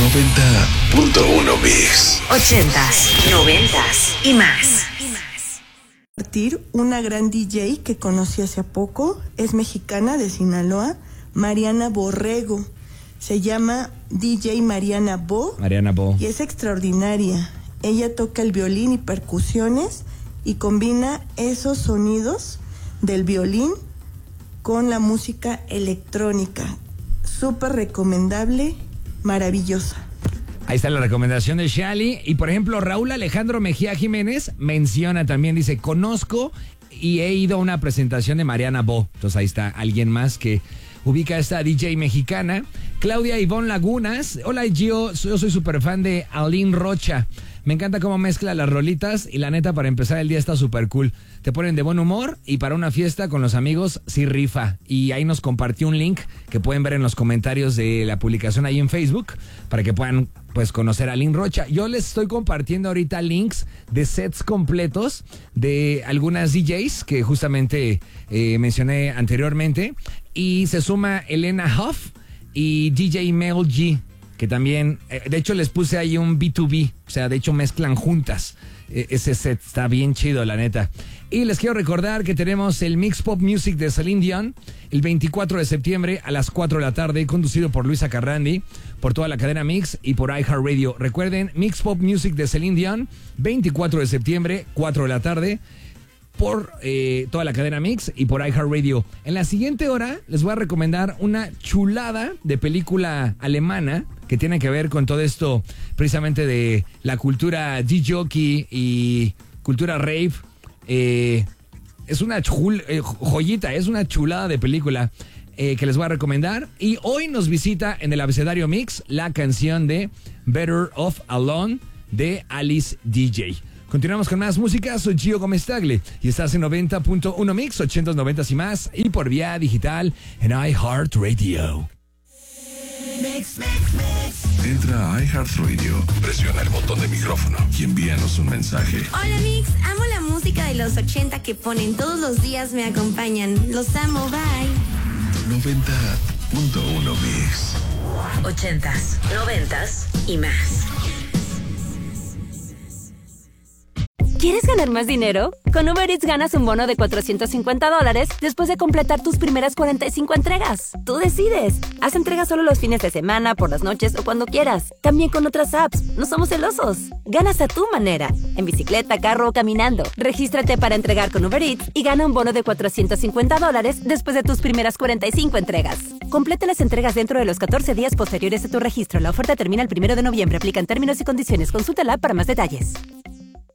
90.1 Mix. 80s, 90s y más. Una gran DJ que conocí hace poco, es mexicana de Sinaloa, Mariana Borrego. Se llama DJ Mariana Bo. Y es extraordinaria. Ella toca el violín y percusiones y combina esos sonidos del violín con la música electrónica. Súper recomendable, maravillosa. Ahí está la recomendación de Shali. Y por ejemplo, Raúl Alejandro Mejía Jiménez menciona también, dice, conozco y he ido a una presentación de Mariana Bo. Entonces ahí está alguien más que ubica a esta DJ mexicana. Claudia Ivonne Lagunas. Hola, yo soy súper fan de Aline Rocha. Me encanta cómo mezcla las rolitas y la neta para empezar el día está súper cool. Te ponen de buen humor y para una fiesta con los amigos sí rifa. Y ahí nos compartió un link que pueden ver en los comentarios de la publicación ahí en Facebook para que puedan pues conocer a Aline Rocha. Yo les estoy compartiendo ahorita links de sets completos de algunas DJs que justamente mencioné anteriormente. Y se suma Elena Huff y DJ Mel G, que también, de hecho les puse ahí un B2B, o sea, de hecho mezclan juntas. Ese set está bien chido, la neta. Y les quiero recordar que tenemos el Mix Pop Music de Celine Dion el 24 de septiembre a las 4 de la tarde, conducido por Luisa Carrandi, por toda la cadena Mix y por iHeartRadio. Recuerden, Mix Pop Music de Celine Dion, 24 de septiembre, 4 de la tarde, por toda la cadena Mix y por iHeartRadio. En la siguiente hora les voy a recomendar una chulada de película alemana que tiene que ver con todo esto precisamente de la cultura DJ y cultura rave. Es una joyita, es una chulada de película que les voy a recomendar. Y hoy nos visita en el Abecedario Mix la canción de Better Off Alone de Alice DJ. Continuamos con más música. Soy Gio Gómez Tagle y estás en 90.1 Mix, 80s, 90s y más, y por vía digital en iHeartRadio. Entra a iHeartRadio, presiona el botón de micrófono y envíanos un mensaje. Hola Mix, amo la música de los 80 que ponen todos los días, me acompañan. Los amo, bye. 90.1 Mix. 80s, 90s y más. ¿Quieres ganar más dinero? Con Uber Eats ganas un bono de $450 después de completar tus primeras 45 entregas. Tú decides. Haz entregas solo los fines de semana, por las noches o cuando quieras. También con otras apps. No somos celosos. Ganas a tu manera. En bicicleta, carro o caminando. Regístrate para entregar con Uber Eats y gana un bono de $450 después de tus primeras 45 entregas. Completa las entregas dentro de los 14 días posteriores a tu registro. La oferta termina el 1 de noviembre. Aplican términos y condiciones. Consulta la app para más detalles.